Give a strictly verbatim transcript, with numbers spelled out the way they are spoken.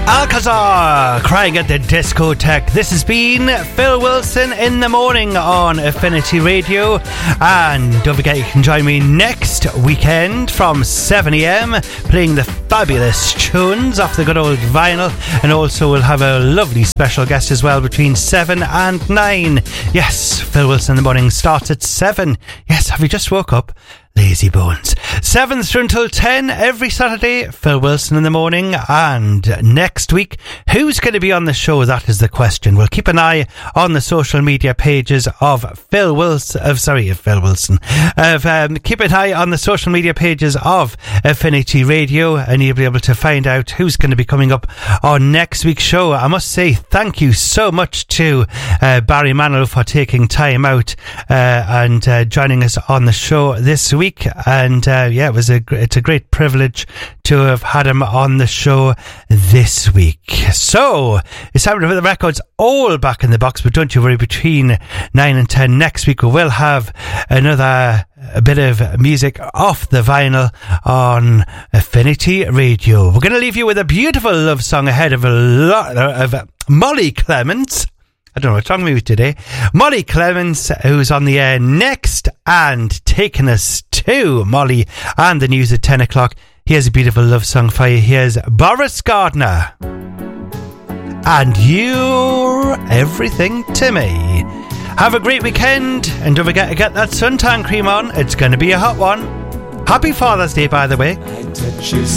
Alcazar crying at the discotheque. This has been Phil Wilson in the morning on Affinity Radio, and don't forget you can join me next weekend from seven a.m. playing the fabulous tunes off the good old vinyl, and also we'll have a lovely special guest as well between seven and nine. Yes, Phil Wilson in the morning starts at seven. Yes, have you just woke up? Lazy bones. seven through until ten every Saturday, Phil Wilson in the morning. And next week, who's going to be on the show? That is the question. We'll keep an eye on the social media pages of Phil Wilson. Of sorry, of Phil Wilson. Of um, keep an eye on the social media pages of Affinity Radio, and you'll be able to find out who's going to be coming up on next week's show. I must say thank you so much to uh, Barry Manilow for taking time out uh, and uh, joining us on the show this week. And uh, yeah, it was a it's a great privilege to have had him on the show this week. So it's time to put the records all back in the box, but don't you worry, between nine and ten next week we will have another a bit of music off the vinyl on Affinity Radio. We're going to leave you with a beautiful love song ahead of a lot of uh, Molly Clements. I don't know what's wrong with me today. Molly Clements, who's on the air next and taking us to Molly and the news at ten o'clock. Here's a beautiful love song for you. Here's Boris Gardner. And you're everything to me. Have a great weekend, and don't forget to get that suntan cream on. It's going to be a hot one. Happy Father's Day, by the way. I touch you